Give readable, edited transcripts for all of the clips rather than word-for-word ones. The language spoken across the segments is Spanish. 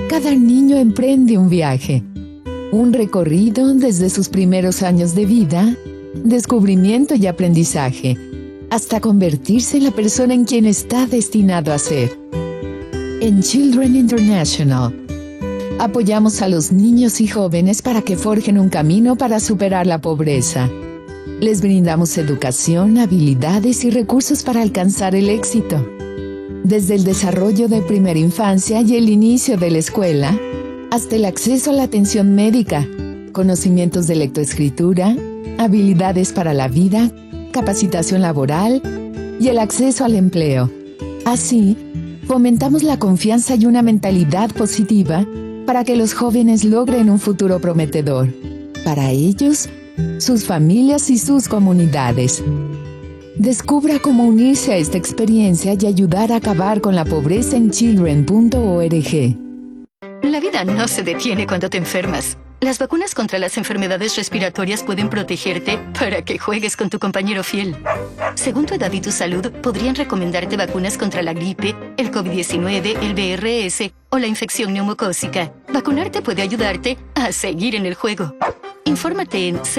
Cada niño emprende un viaje, un recorrido desde sus primeros años de vida, descubrimiento y aprendizaje, hasta convertirse en la persona en quien está destinado a ser. En Children International, apoyamos a los niños y jóvenes para que forjen un camino para superar la pobreza. Les brindamos educación, habilidades y recursos para alcanzar el éxito. Desde el desarrollo de primera infancia y el inicio de la escuela, hasta el acceso a la atención médica, conocimientos de lectoescritura, habilidades para la vida, capacitación laboral y el acceso al empleo. Así, fomentamos la confianza y una mentalidad positiva para que los jóvenes logren un futuro prometedor, para ellos, sus familias y sus comunidades. Descubra cómo unirse a esta experiencia y ayudar a acabar con la pobreza en children.org. La vida no se detiene cuando te enfermas. Las vacunas contra las enfermedades respiratorias pueden protegerte para que juegues con tu compañero fiel. Según tu edad y tu salud, podrían recomendarte vacunas contra la gripe, el COVID-19, el VRS o la infección neumocócica. Vacunarte puede ayudarte a seguir en el juego. Infórmate en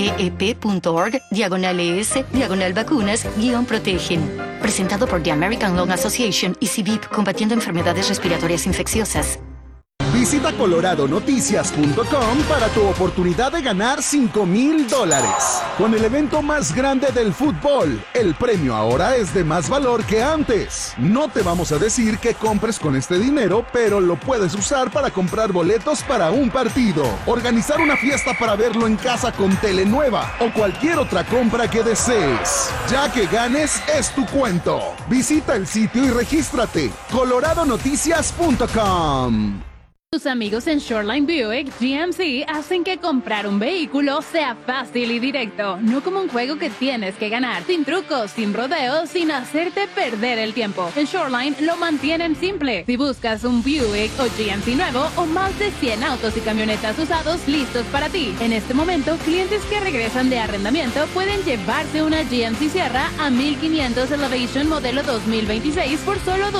cveep.org/ES/vacunas-protegen. Presentado por The American Lung Association y CVIP, combatiendo enfermedades respiratorias infecciosas. Visita coloradonoticias.com para tu oportunidad de ganar $5,000. Con el evento más grande del fútbol, el premio ahora es de más valor que antes. No te vamos a decir qué compres con este dinero, pero lo puedes usar para comprar boletos para un partido, organizar una fiesta para verlo en casa con tele nueva o cualquier otra compra que desees. Ya que ganes, es tu cuento. Visita el sitio y regístrate. coloradonoticias.com. Tus amigos en Shoreline Buick GMC hacen que comprar un vehículo sea fácil y directo, no como un juego que tienes que ganar, sin trucos, sin rodeos, sin hacerte perder el tiempo. En Shoreline lo mantienen simple. Si buscas un Buick o GMC nuevo o más de 100 autos y camionetas usados listos para ti. En este momento, clientes que regresan de arrendamiento pueden llevarse una GMC Sierra a 1,500 Elevation modelo 2026 por solo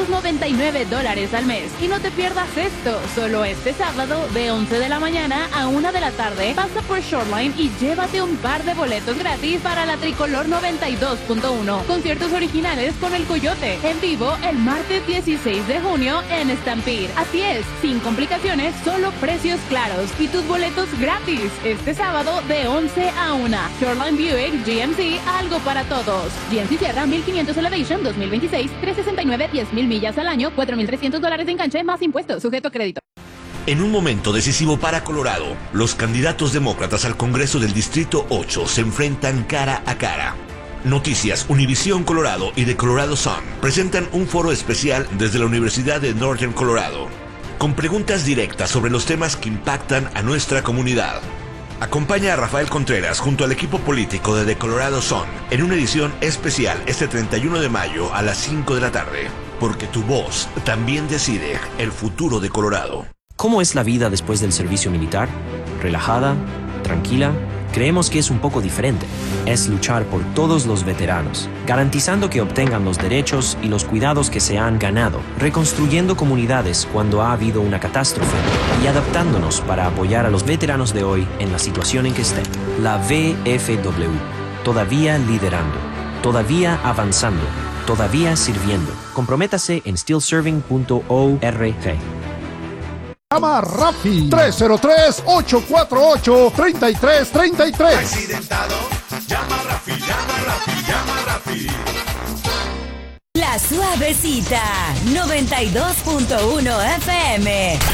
$299 al mes. Y no te pierdas esto. Solo este sábado, de 11 de la mañana a 1 de la tarde, pasa por Shoreline y llévate un par de boletos gratis para la Tricolor 92.1. Conciertos originales con El Coyote, en vivo el martes 16 de junio en Stampede. Así es, sin complicaciones, solo precios claros y tus boletos gratis. Este sábado, de 11 a 1. Shoreline Buick GMC, algo para todos. GMC Sierra 1,500 Elevation 2026, 369, 10,000 millas al año, $4,300 de enganche más impuestos, sujeto a crédito. En un momento decisivo para Colorado, los candidatos demócratas al Congreso del Distrito 8 se enfrentan cara a cara. Noticias Univisión Colorado y The Colorado Sun presentan un foro especial desde la Universidad de Northern Colorado, con preguntas directas sobre los temas que impactan a nuestra comunidad. Acompaña a Rafael Contreras junto al equipo político de The Colorado Sun en una edición especial este 31 de mayo a las 5 de la tarde, porque tu voz también decide el futuro de Colorado. ¿Cómo es la vida después del servicio militar? ¿Relajada? ¿Tranquila? Creemos que es un poco diferente. Es luchar por todos los veteranos, garantizando que obtengan los derechos y los cuidados que se han ganado, reconstruyendo comunidades cuando ha habido una catástrofe y adaptándonos para apoyar a los veteranos de hoy en la situación en que estén. La VFW, todavía liderando, todavía avanzando, todavía sirviendo. Comprométase en stillserving.org. Llama a Rafi 303-848-3333. Accidentado, llama a Rafi, llama a Rafi, llama a Rafi. La Suavecita 92.1 FM.